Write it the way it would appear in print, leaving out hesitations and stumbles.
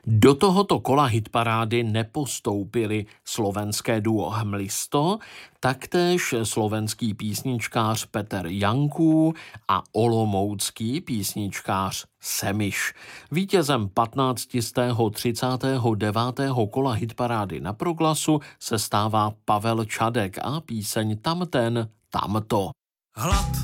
Do tohoto kola hitparády nepostoupili slovenské duo Hmlisto, taktéž slovenský písničkář Peter Janků a olomoucký písničkář Semiš. Vítězem 1539. kola hitparády na Proglasu se stává Pavel Čadek a píseň Tamten, tamto. Hlad